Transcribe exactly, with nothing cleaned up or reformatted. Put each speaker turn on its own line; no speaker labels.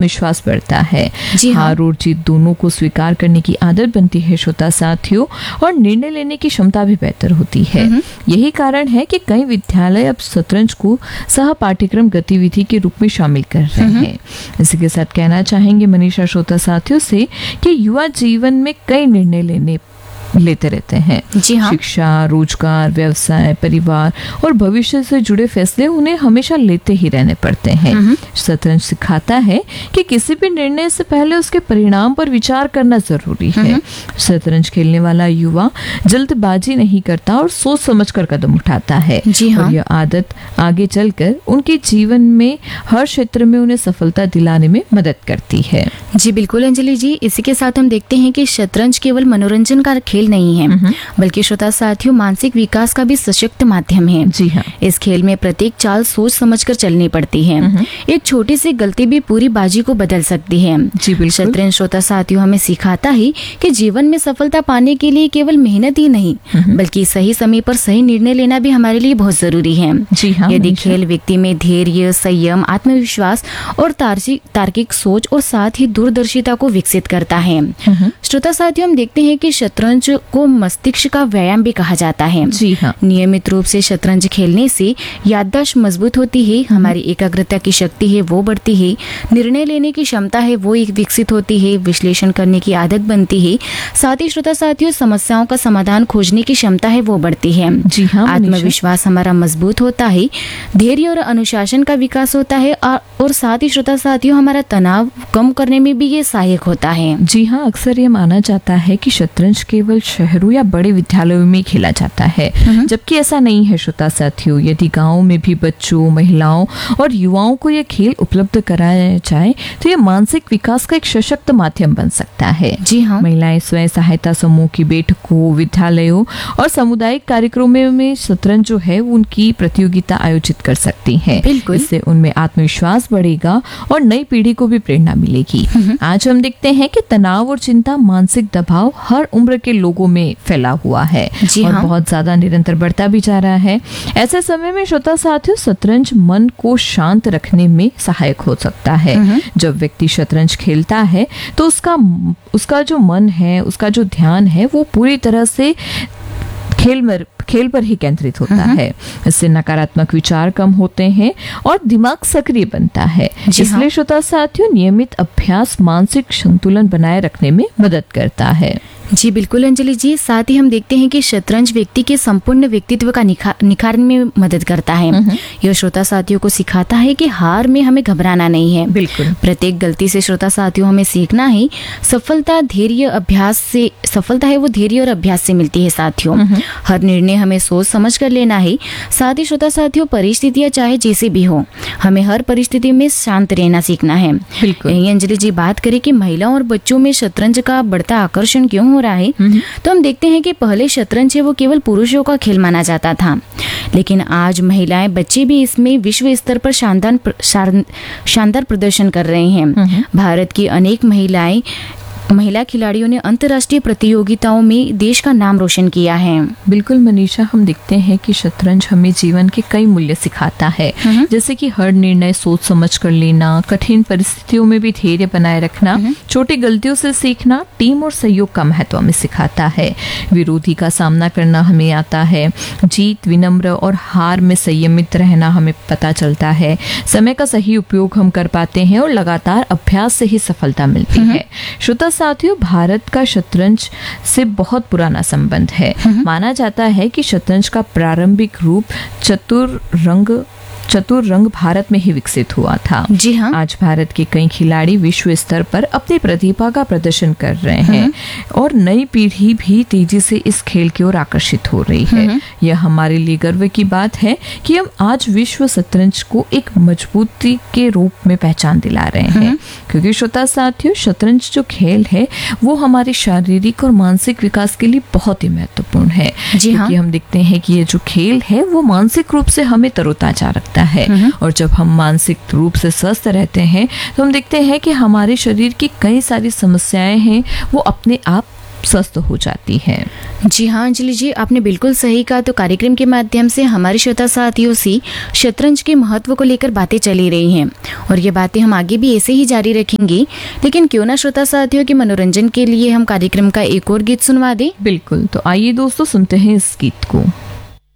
आत्मविश्वास बढ़ता है।
जी हाँ।
हार और जीत दोनों को स्वीकार करने की आदत बनती है श्रोता साथियों, और निर्णय लेने की क्षमता भी बेहतर होती है। यही कारण है कि कई विद्यालय अब शतरंज को सह पाठ्यक्रम गतिविधि के रूप में शामिल कर रहे हैं। इसी के साथ कहना चाहेंगे मनीषा श्रोता साथियों से कि युवा जीवन में कई निर्णय लेने लेते रहते हैं।
जी हाँ।
शिक्षा, रोजगार, व्यवसाय, परिवार और भविष्य से जुड़े फैसले उन्हें हमेशा लेते ही रहने पड़ते हैं। शतरंज सिखाता है कि किसी भी निर्णय से पहले उसके परिणाम पर विचार करना जरूरी है। शतरंज खेलने वाला युवा जल्दबाजी नहीं करता और सोच समझकर कदम उठाता है।
जी हाँ।
और यह आदत आगे चलकर उनके जीवन में हर क्षेत्र में उन्हें सफलता दिलाने में मदद करती है।
जी बिल्कुल अंजलि जी, इसी के साथ हम देखते हैं कि शतरंज केवल मनोरंजन का खेल नहीं है, बल्कि श्रोता साथियों मानसिक विकास का भी सशक्त माध्यम है।
जी हाँ।
इस खेल में प्रत्येक चाल सोच समझकर चलनी पड़ती है। एक छोटी सी गलती भी पूरी बाजी को बदल सकती है।
जी बिल्कुल।
शतरंज श्रोता साथियों हमें सिखाता है कि जीवन में सफलता पाने के लिए केवल मेहनत ही नहीं, बल्कि सही समय पर सही निर्णय लेना भी हमारे लिए बहुत जरूरी है।
जी हाँ।
यदि खेल व्यक्ति में धैर्य, संयम, आत्मविश्वास और तार्किक सोच और साथ ही दूरदर्शिता को विकसित करता है। श्रोता साथियों हम देखते हैं कि शतरंज को मस्तिष्क का व्यायाम भी कहा जाता है।
जी हाँ।
नियमित रूप से शतरंज खेलने से याददाश्त मजबूत होती है, हमारी एकाग्रता की शक्ति है वो बढ़ती है, निर्णय लेने की क्षमता है वो एक विकसित होती है, विश्लेषण करने की आदत बनती है, साथ ही श्रोता साथियों समस्याओं का समाधान खोजने की क्षमता है वो बढ़ती है।
जी हाँ।
आत्मविश्वास हमारा मजबूत होता है, धैर्य और अनुशासन का विकास होता है, और साथ ही श्रोता साथियों हमारा तनाव कम करने में भी ये सहायक होता है।
जी हाँ, अक्सर ये माना जाता है कि शतरंज केवल शहरों या बड़े विद्यालयों में खेला जाता है, जबकि ऐसा नहीं है श्रोता साथियों। यदि गांवों में भी बच्चों, महिलाओं और युवाओं को यह खेल उपलब्ध कराया जाए तो यह मानसिक विकास का एक सशक्त माध्यम बन सकता है।
जी हाँ।
महिलाएं स्वयं सहायता समूह की बैठकों, विद्यालयों और सामुदायिक कार्यक्रमों में शतरंज जो है उनकी प्रतियोगिता आयोजित कर सकती हैं। इससे उनमें आत्मविश्वास बढ़ेगा और नई पीढ़ी को भी प्रेरणा मिलेगी। आज हम देखते हैं कि तनाव और चिंता, मानसिक दबाव हर उम्र के लोगों में फैला हुआ है और हाँ। बहुत ज्यादा निरंतर बढ़ता भी जा रहा है। ऐसे समय में श्रोता साथियों शतरंज मन को शांत रखने में सहायक हो सकता है। जब व्यक्ति शतरंज खेलता है तो उसका उसका जो मन है, उसका जो ध्यान है वो पूरी तरह से खेल में खेल पर ही केंद्रित होता है। इससे नकारात्मक विचार कम होते हैं और दिमाग सक्रिय बनता है। इसलिए श्रोता साथियों नियमित अभ्यास मानसिक संतुलन बनाए रखने में मदद करता है।
जी बिल्कुल अंजलि जी, साथ ही हम देखते हैं कि शतरंज व्यक्ति के संपूर्ण व्यक्तित्व का निखा, निखारने में मदद करता है। यह श्रोता साथियों को सिखाता है कि हार में हमें घबराना नहीं है।
बिल्कुल।
प्रत्येक गलती से श्रोता साथियों हमें सीखना है। सफलता धैर्य अभ्यास से सफलता है वो धैर्य और अभ्यास से मिलती है साथियों। हर निर्णय हमें सोच समझ कर लेना है। साथ ही श्रोता साथियों परिस्थितियां चाहे जैसी भी हो, हमें हर परिस्थिति में शांत रहना सीखना है। यही अंजलि जी बात करें कि महिलाओं और बच्चों में शतरंज का बढ़ता आकर्षण क्यों हो रहा है, तो हम देखते हैं कि पहले शतरंज है वो केवल पुरुषों का खेल माना जाता था, लेकिन आज महिलाएं, बच्चे भी इसमें विश्व स्तर पर शानदार शानदार प्रदर्शन कर रहे हैं। भारत की अनेक महिलाएं महिला खिलाड़ियों ने अंतर्राष्ट्रीय प्रतियोगिताओं में देश का नाम रोशन किया है।
बिल्कुल मनीषा, हम देखते हैं कि शतरंज हमें जीवन के कई मूल्य सिखाता है, जैसे कि हर निर्णय सोच समझ कर लेना, कठिन परिस्थितियों में भी धैर्य बनाए रखना, छोटी गलतियों से सीखना, टीम और सहयोग का महत्व हमें सिखाता है। विरोधी का सामना करना हमें आता है। जीत, विनम्र और हार में संयमित रहना हमें पता चलता है। समय का सही उपयोग हम कर पाते हैं और लगातार अभ्यास से ही सफलता मिलती है। श्रोता साथियों, भारत का शतरंज से बहुत पुराना संबंध है। माना जाता है कि शतरंज का प्रारंभिक रूप चतुरंग चतुर रंग भारत में ही विकसित हुआ था।
जी हाँ।
आज भारत के कई खिलाड़ी विश्व स्तर पर अपनी प्रतिभा का प्रदर्शन कर रहे हैं और नई पीढ़ी भी तेजी से इस खेल की ओर आकर्षित हो रही है। यह हमारे लिए गर्व की बात है कि हम आज विश्व शतरंज को एक मजबूती के रूप में पहचान दिला रहे हैं, क्योंकि श्रोता साथियों शतरंज जो खेल है वो हमारे शारीरिक और मानसिक विकास के लिए बहुत ही महत्वपूर्ण है।
जी हाँ।
क्योंकि हम देखते हैं कि ये जो खेल है वो मानसिक रूप से हमें तरोताजा रखता है और जब हम मानसिक रूप से स्वस्थ रहते हैं तो हम देखते हैं कि हमारे शरीर की कई सारी समस्याएं हैं वो अपने आप स्वस्थ हो जाती है।
जी हाँ अंजलि जी, आपने बिल्कुल सही कहा। तो कार्यक्रम के माध्यम से हमारे श्रोता साथियों से शतरंज के महत्व को लेकर बातें चली रही हैं और ये बातें हम आगे भी ऐसे ही जारी रखेंगे। लेकिन क्यों ना श्रोता साथियों के मनोरंजन के लिए हम कार्यक्रम का एक और गीत सुनवा दें।
बिल्कुल, तो आइए दोस्तों सुनते हैं इस गीत को।